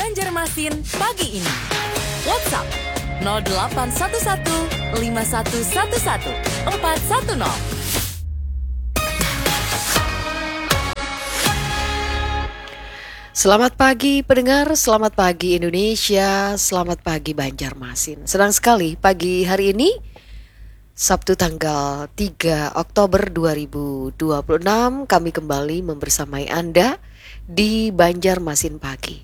Banjarmasin pagi ini. WhatsApp 0811 5111 410. Selamat pagi pendengar, selamat pagi Indonesia, selamat pagi Banjarmasin. Senang sekali pagi hari ini, Sabtu tanggal 3 Oktober 2026, kami kembali membersamai Anda di Banjarmasin pagi.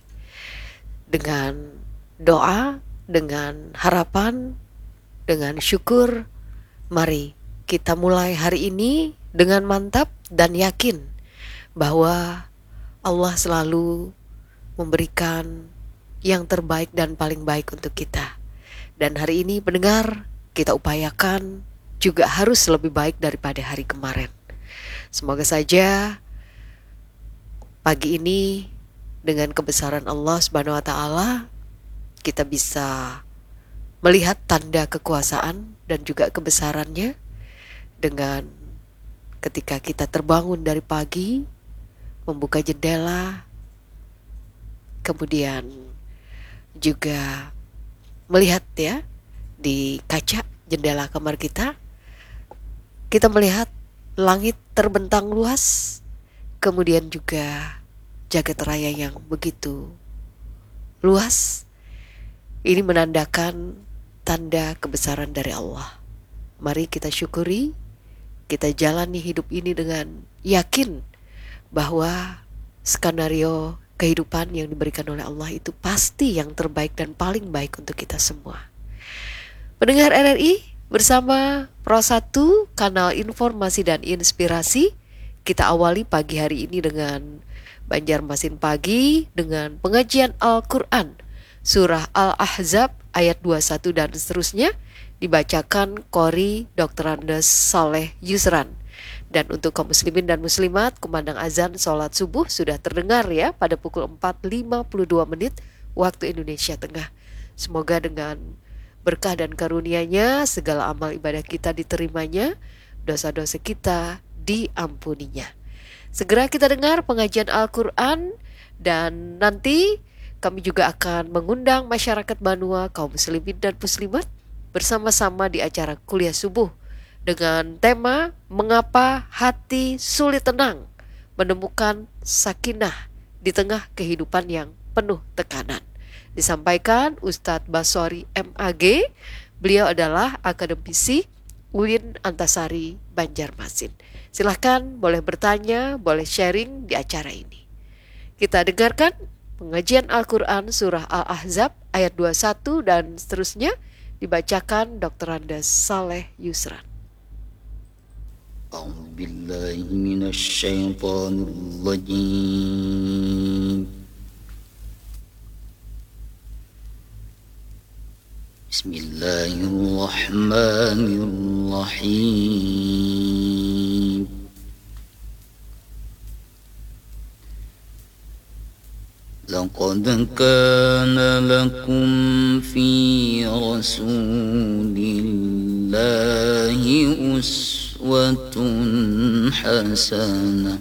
Dengan doa, dengan harapan, dengan syukur, mari kita mulai hari ini dengan mantap dan yakin bahwa Allah selalu memberikan yang terbaik dan paling baik untuk kita. Dan hari ini pendengar, kita upayakan juga harus lebih baik daripada hari kemarin. Semoga saja pagi ini dengan kebesaran Allah Subhanahu wa taala kita bisa melihat tanda kekuasaan dan juga kebesarannya dengan ketika kita terbangun dari pagi, membuka jendela, kemudian juga melihat ya di kaca jendela kamar kita melihat langit terbentang luas, kemudian juga jagat raya yang begitu luas. Ini menandakan tanda kebesaran dari Allah. Mari kita syukuri, kita jalani hidup ini dengan yakin bahwa skenario kehidupan yang diberikan oleh Allah itu pasti yang terbaik dan paling baik untuk kita semua. Pendengar RRI bersama Pro 1 Kanal Informasi dan Inspirasi, kita awali pagi hari ini dengan Banjarmasin pagi dengan pengajian Al-Quran Surah Al-Ahzab ayat 21 dan seterusnya dibacakan Qori Dr. Andes Saleh Yusran. Dan untuk kaum muslimin dan muslimat, kumandang azan sholat subuh sudah terdengar ya pada pukul 4.52 waktu Indonesia Tengah. Semoga dengan berkah dan karunia-Nya segala amal ibadah kita diterimanya, dosa-dosa kita diampuninya. Segera kita dengar pengajian Al-Quran dan nanti kami juga akan mengundang masyarakat Banua, kaum muslimin dan muslimat bersama-sama di acara kuliah subuh dengan tema Mengapa Hati Sulit Tenang, Menemukan Sakinah di Tengah Kehidupan yang Penuh Tekanan. Disampaikan Ustadz Basori MAG, beliau adalah akademisi UIN Antasari Banjarmasin. Silahkan boleh bertanya, boleh sharing di acara ini. Kita dengarkan pengajian Al-Quran Surah Al-Ahzab ayat 21 dan seterusnya dibacakan Dr. Andes Saleh Yusran. أعوذ بالله من الشيطان الرجيم بسم الله الرحمن الرحيم لقد كان لكم في رسول الله أسوة حسنة